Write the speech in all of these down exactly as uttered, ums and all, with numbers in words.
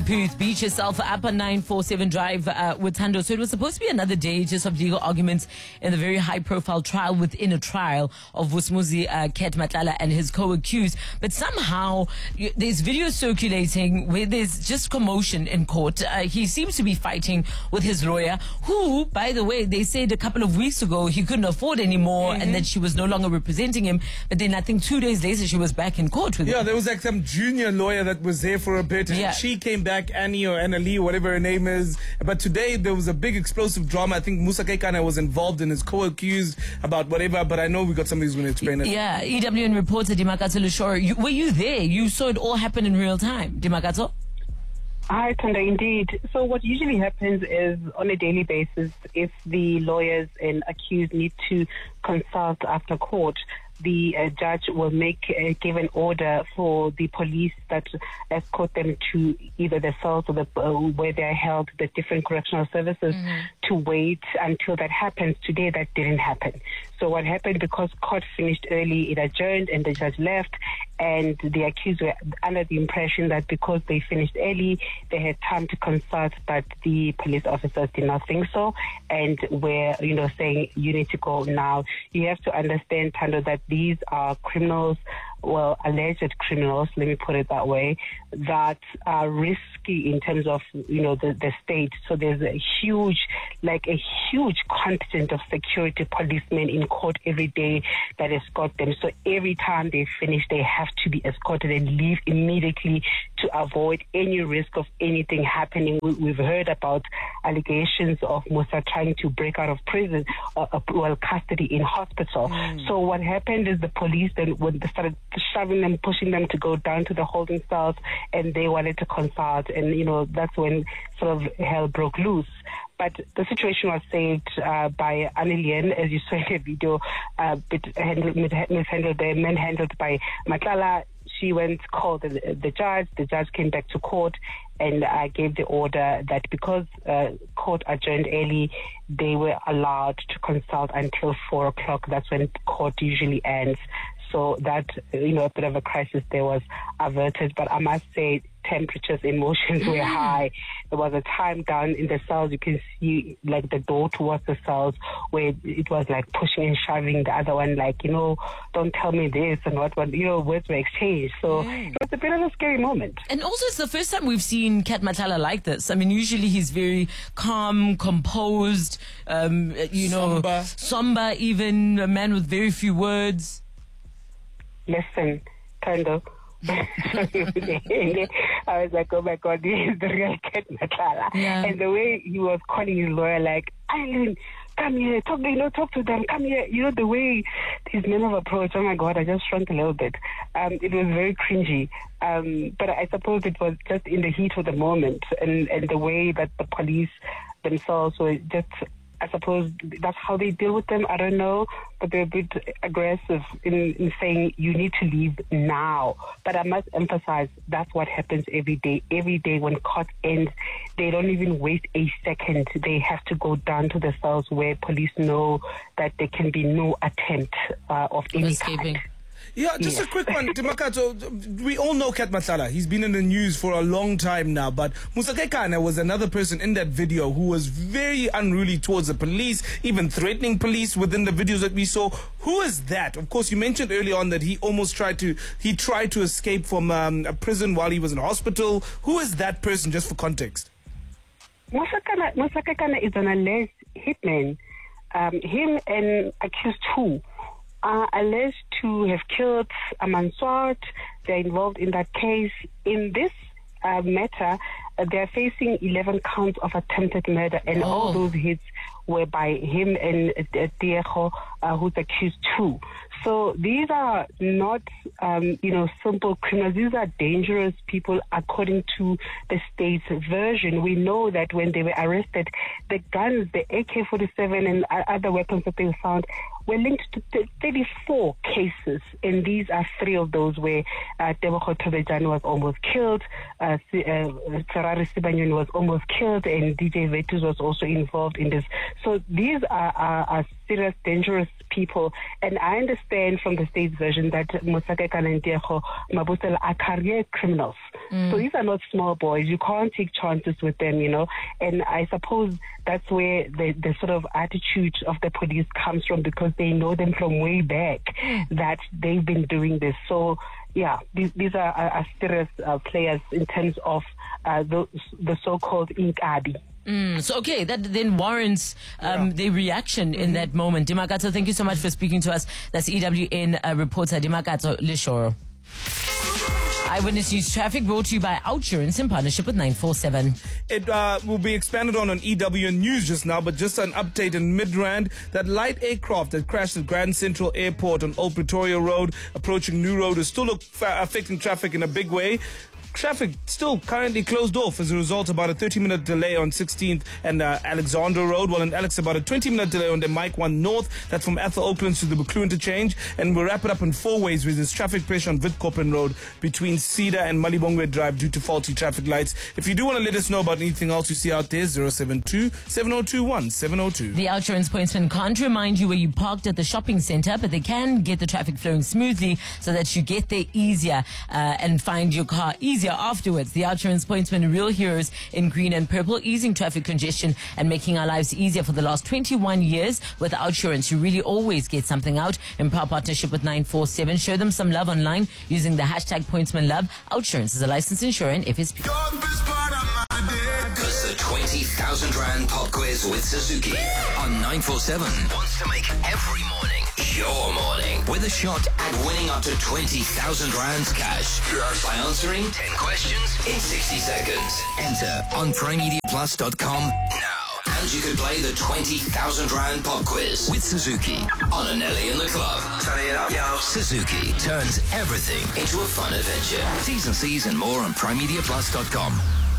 Puth, beat yourself up on nine four seven Drive uh, with Thando. So it was supposed to be another day just of legal arguments in the very high-profile trial within a trial of Vusumuzi uh, Ket Matlala and his co-accused. But somehow you, there's video circulating where there's just commotion in court. Uh, he seems to be fighting with his lawyer, who, by the way, they said a couple of weeks ago he couldn't afford anymore mm-hmm. and that she was no longer representing him. But then I think two days later she was back in court with yeah, him. Yeah, there was like some junior lawyer that was there for a bit. Yeah. She came back, Annie or Anna Lee, whatever her name is. But today there was a big explosive drama. I think Musa Kekana was involved and is co-accused about whatever. But I know we got somebody who's going to explain it. Yeah, E W N reporter Dimakato Lushoro. You, were you there? You saw it all happen in real time, Dimakato? Hi, Tanda, indeed. So what usually happens is on a daily basis, if the lawyers and accused need to consult after court, the uh, judge will make uh, give an order for the police that escort them to either the cells or the uh, where they're held, the different correctional services, mm-hmm. to wait until that happens. Today that didn't happen. So what happened, because court finished early, it adjourned and the judge left, and the accused were under the impression that because they finished early, they had time to consult, but the police officers did not think so, and were, you know, saying you need to go now. You have to understand, Tando, that these are criminals, well, alleged criminals, let me put it that way, that are risky in terms of, you know, the, the state. So there's a huge, like a huge contingent of security policemen in court every day that escort them. So every time they finish, they have to be escorted and leave immediately to avoid any risk of anything happening. We, we've heard about allegations of Musa trying to break out of prison, uh, uh, well, custody in hospital. Mm. So what happened is the police then, when they started shoving them, pushing them to go down to the holding cells, and they wanted to consult, and you know that's when sort of hell broke loose. But the situation was saved uh, by Anilien, as you saw in the video, uh, bit handled, mishandled, manhandled by Matlala. She went, called the, the judge. The judge came back to court and uh, gave the order that because uh, court adjourned early, they were allowed to consult until four o'clock. That's when court usually ends. So that, you know, a bit of a crisis there was averted. But I must say, temperatures, emotions were high. There was a time down in the cells. You can see, like, the door towards the cells where it was, like, pushing and shoving. The other one, like, you know, don't tell me this and what, what, you know, words were exchanged. So mm. it was a bit of a scary moment. And also, it's the first time we've seen Ket Matlala like this. I mean, usually he's very calm, composed, um, you know, somber. somber, even a man with very few words. Listen, Tando. I was like, oh my God, this is the real Ket Matlala. Yeah. And the way he was calling his lawyer, like, Eileen, come here, talk, you know, talk to them, come here. You know, the way his manner of approach, oh my God, I just shrunk a little bit. Um, it was very cringy. Um, but I suppose it was just in the heat of the moment, and, and the way that the police themselves were just, I suppose that's how they deal with them. I don't know, but they're a bit aggressive in, in saying you need to leave now. But I must emphasize that's what happens every day. Every day when court ends, they don't even wait a second. They have to go down to the cells where police know that there can be no attempt uh, of any escaping. kind. Yeah, just yeah. a quick one, Dimakato. We all know Ket Matlala. He's been in the news for a long time now, but Musa Kekana was another person in that video who was very unruly towards the police, even threatening police within the videos that we saw. Who is that? Of course, you mentioned early on that he almost tried to, he tried to escape from um, a prison while he was in hospital. Who is that person, just for context? Musa Kekana is an alleged hitman. Um, him and accused two are alleged to have killed Aman Swart. They're involved in that case. In this uh, matter, uh, they're facing eleven counts of attempted murder, and oh. all those hits were by him and uh, Diego, uh, who's accused too. So these are not, um, you know, simple criminals. These are dangerous people according to the state's version. We know that when they were arrested, the guns, the A K forty-seven and other weapons that they found were linked to th- thirty-four cases, and these are three of those where uh, Tebogo Tobejane was almost killed, uh, uh, Ferrari Sibanyoni was almost killed, and D J Vetus was also involved in this. So these are, are, are serious, dangerous people, and I understand from the state's version that Mosakekana and Tiego Mabusela are career criminals. Mm. So these are not small boys. You can't take chances with them, you know, and I suppose that's where the, the sort of attitude of the police comes from, because they know them from way back that they've been doing this. So yeah, these, these are, are serious uh, players in terms of uh, the, the so-called Inkabi. Mm, so, okay, that then warrants um, yeah. their reaction in mm-hmm. that moment. Dimakato, thank you so much for speaking to us. That's E W N uh, reporter Dimakato Leshoro. Eyewitness News Traffic brought to you by Outsurance in partnership with nine four seven. It uh, will be expanded on on E W N News just now, but just an update in Midrand. That light aircraft that crashed at Grand Central Airport on Old Pretoria Road, approaching New Road, is still affecting traffic in a big way. Traffic still currently closed off as a result. About a thirty minute delay on sixteenth and uh, Alexandra Road, while in Alex about a twenty minute delay on the Mike one North. That's from Ethel Oaklands to the Buccleuch interchange. And we'll wrap it up in four ways with this traffic pressure on Witkoppen Road between Cedar and Malibongwe Drive due to faulty traffic lights. If you do want to let us know about anything else you see out there, zero seven two, seven zero two one, seven zero two. The Outsurance pointsman can't remind you where you parked at the shopping centre, but they can get the traffic flowing smoothly so that you get there easier uh, and find your car easier afterwards. The Outsurance pointsmen, real heroes in green and purple, easing traffic congestion and making our lives easier for the last twenty-one years. With Outsurance, you really always get something out. In proud partnership with nine four seven, show them some love online using the hashtag pointsmanlove. Outsurance is a licensed insurer and F S P. Because the twenty thousand Rand pop quiz with Suzuki on nine four seven wants to make every morning your morning with a shot at winning up to twenty thousand Rands cash just by answering ten questions in sixty seconds. Enter on prime media plus dot com now, and you could play the twenty thousand Rand pop quiz with Suzuki on Anelli in the club. Turn it up, yo. Suzuki turns everything into a fun adventure. T's and C's and more on prime media plus dot com.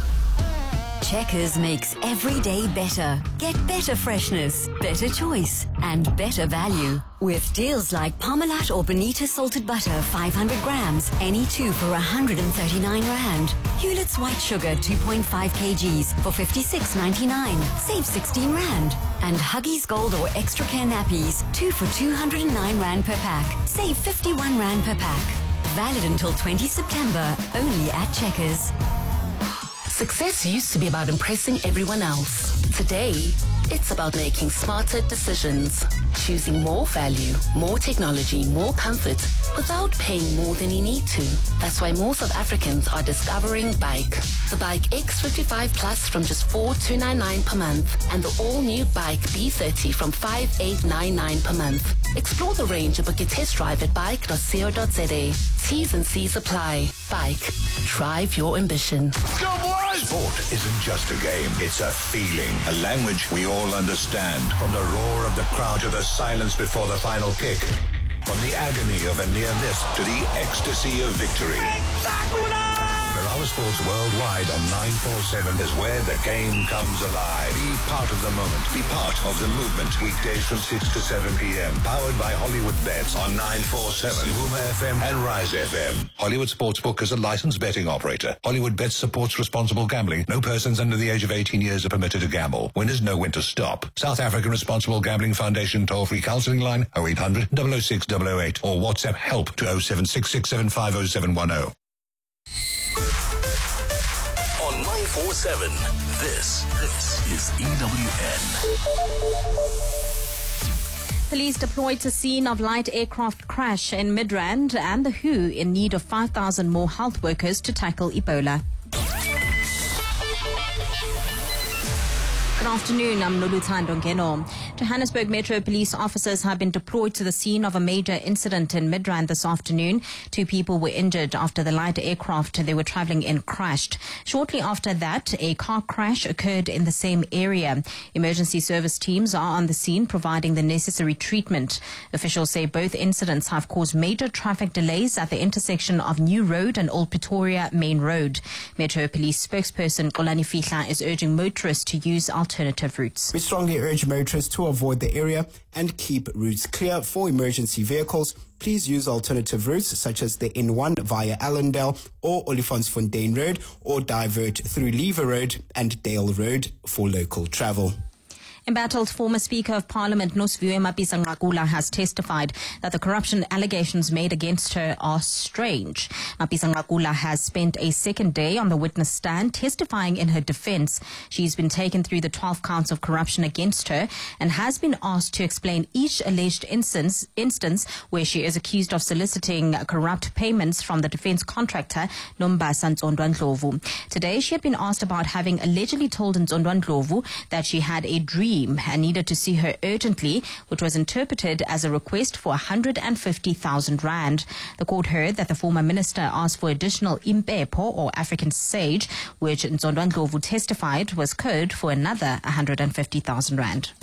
Checkers makes every day better. Get better freshness, better choice, and better value. With deals like Parmalat or Bonita salted butter, five hundred grams, any two for one hundred thirty-nine Rand. Hewlett's white sugar, two point five kilograms for fifty-six ninety-nine. Save sixteen Rand. And Huggies Gold or Extra Care nappies, two for two hundred nine Rand per pack. Save fifty-one Rand per pack. Valid until twentieth September, only at Checkers. Success used to be about impressing everyone else. Today, it's about making smarter decisions. Choosing more value, more technology, more comfort without paying more than you need to. That's why more South Africans are discovering Bike. The Bike X fifty-five Plus from just four thousand two hundred ninety-nine per month, and the all-new Bike B thirty from five thousand eight hundred ninety-nine per month. Explore the range and book a test drive at bike dot co dot za. T's and C's apply. Bike. Drive your ambition. Go boys! Sport isn't just a game, it's a feeling. A language we all understand. From the roar of the crowd to the silence before the final kick. From the agony of a near miss to the ecstasy of victory. Mirala Sports Worldwide on nine four seven is where the game comes alive. Be part of the moment. Be part of the movement. Weekdays from six to seven p.m. Powered by Hollywood Bets on nine four seven, Huma F M and Rise F M. Hollywood Sportsbook is a licensed betting operator. Hollywood Bets supports responsible gambling. No persons under the age of eighteen years are permitted to gamble. Winners know when to stop. South African Responsible Gambling Foundation toll-free counseling line oh eight hundred, double oh six, double oh eight or WhatsApp help to oh seven six six seven five oh seven one oh. On nine four seven, this, this is E W N. Police deployed to scene of light aircraft crash in Midrand, and the W H O in need of five thousand more health workers to tackle Ebola. Good afternoon, I'm Noluthando Ngeno. Johannesburg Metro Police officers have been deployed to the scene of a major incident in Midrand this afternoon. Two people were injured after the light aircraft they were travelling in crashed. Shortly after that, a car crash occurred in the same area. Emergency service teams are on the scene providing the necessary treatment. Officials say both incidents have caused major traffic delays at the intersection of New Road and Old Pretoria Main Road. Metro Police spokesperson Kolani Fihla is urging motorists to use alternative routes. We strongly urge motorists to avoid the area and keep routes clear for emergency vehicles. Please use alternative routes such as the N one via Allendale or Olifantsfontein Road, or divert through Lever Road and Dale Road for local travel. Embattled former Speaker of Parliament Nosiviwe Mapisa-Nqakula has testified that the corruption allegations made against her are strange. Mapisa-Nqakula has spent a second day on the witness stand testifying in her defense. She's been taken through the twelve counts of corruption against her and has been asked to explain each alleged instance, instance where she is accused of soliciting corrupt payments from the defense contractor Nombasa Ntsondwa Ndlovu. Today she had been asked about having allegedly told Ntsondwa Ndlovu that she had a dream and needed to see her urgently, which was interpreted as a request for one hundred fifty thousand rand. The court heard that the former minister asked for additional impepo, or African sage, which Ntsondwa Ndlovu testified was code for another one hundred fifty thousand rand.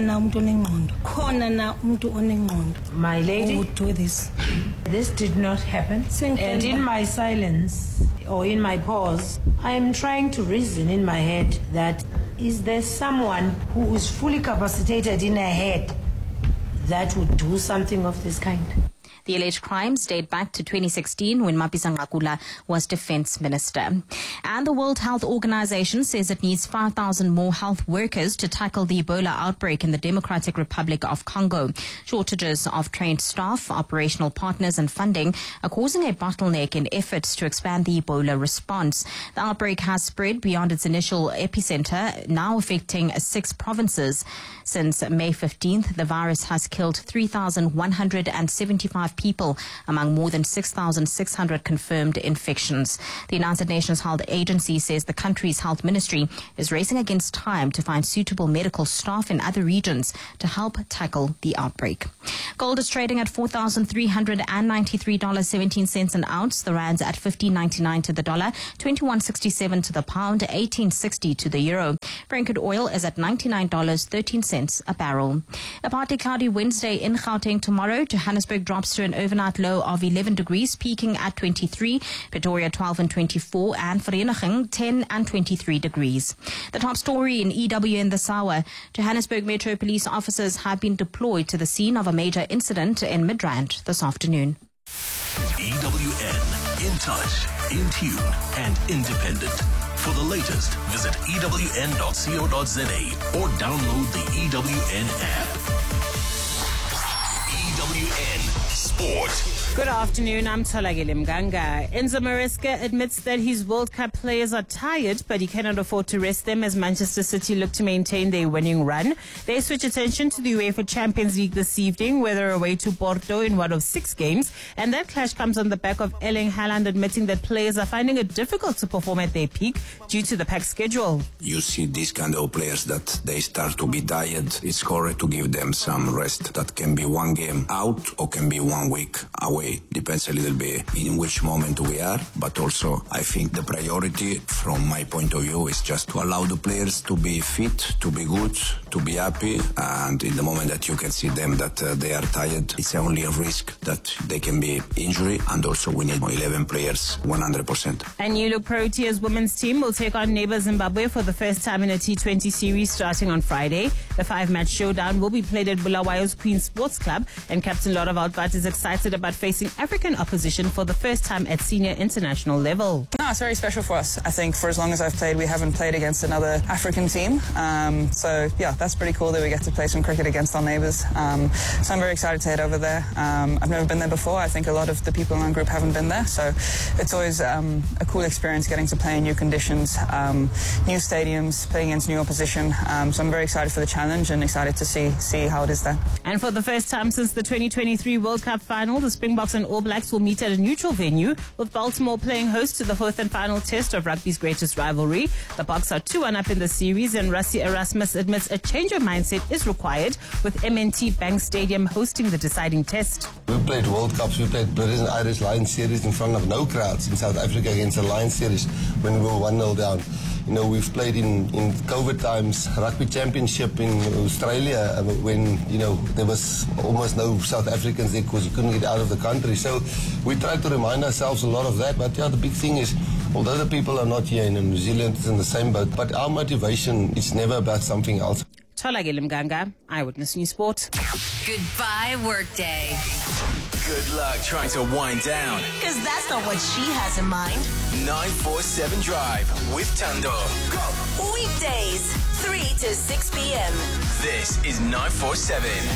My lady, who would do this? This did not happen. And in my silence, or in my pause, I am trying to reason in my head that is there someone who is fully capacitated in her head that would do something of this kind? The alleged crimes date back to twenty sixteen when Mapisa-Nqakula was defense minister. And the World Health Organization says it needs five thousand more health workers to tackle the Ebola outbreak in the Democratic Republic of Congo. Shortages of trained staff, operational partners and funding are causing a bottleneck in efforts to expand the Ebola response. The outbreak has spread beyond its initial epicenter, now affecting six provinces. Since May fifteenth, the virus has killed three thousand one hundred seventy-five people among more than six thousand six hundred confirmed infections. The United Nations Health Agency says the country's health ministry is racing against time to find suitable medical staff in other regions to help tackle the outbreak. Gold is trading at four thousand three hundred ninety-three dollars and seventeen cents an ounce. The rand's at fifteen ninety-nine to the dollar, twenty-one sixty-seven to the pound, eighteen sixty to the euro. Brent crude oil is at ninety-nine dollars and thirteen cents a barrel. A partly cloudy Wednesday in Gauteng tomorrow. Johannesburg drops to an overnight low of eleven degrees, peaking at twenty-three. Pretoria twelve and twenty-four, and Vereeniging ten and twenty-three degrees. The top story in E W N this hour. Johannesburg Metro Police officers have been deployed to the scene of a major incident in Midrand this afternoon. E W N, in touch, in tune, and independent. For the latest, visit E W N dot co dot za or download the E W N app. E W N Sport. Good afternoon, I'm Tolagile Mganga. Enzo Maresca admits that his World Cup players are tired, but he cannot afford to rest them as Manchester City look to maintain their winning run. They switch attention to the UEFA Champions League this evening, where they're away to Porto in one of six games. And that clash comes on the back of Erling Haaland admitting that players are finding it difficult to perform at their peak due to the packed schedule. You see these kind of players that they start to be tired. It's correct to give them some rest. That can be one game out or can be one week away. Depends a little bit in which moment we are, but also I think the priority from my point of view is just to allow the players to be fit, to be good, to be happy, and in the moment that you can see them that uh, they are tired, it's only a risk that they can be injury, and also we need eleven players one hundred percent. And New Look Proteas women's team will take on neighbour Zimbabwe for the first time in a T twenty series starting on Friday. The five-match showdown will be played at Bulawayo's Queen Sports Club, and Captain Lora Valgat is excited about facing African opposition for the first time at senior international level. No, it's very special for us. I think for as long as I've played, we haven't played against another African team. Um, so, yeah, that's pretty cool that we get to play some cricket against our neighbours. Um, so I'm very excited to head over there. Um, I've never been there before. I think a lot of the people in our group haven't been there. So it's always um, a cool experience getting to play in new conditions, um, new stadiums, playing against new opposition. Um, so I'm very excited for the challenge and excited to see, see how it is there. And for the first time since the twenty twenty-three World Cup final, the Springboks and All Blacks will meet at a neutral venue, with Baltimore playing host to the fourth and final test of rugby's greatest rivalry. The Boks are two one up in the series, and Rassie Erasmus admits a change of mindset is required, with M N T Bank Stadium hosting the deciding test. We played World Cups, we played British and Irish Lions series in front of no crowds in South Africa against the Lions series when we were one nil down. You know, we've played in, in COVID times, rugby championship in Australia when, you know, there was almost no South Africans there because you couldn't get out of the country. So we try to remind ourselves a lot of that. But yeah, the big thing is, although the people are not here in New Zealand, it's in the same boat, but our motivation is never about something else. Tolagile Mganga, Eyewitness News Sport. Goodbye, workday. Good luck trying to wind down. Because that's not what she has in mind. nine four seven Drive with Tando. Go. Weekdays, three to six p.m. This is nine four seven.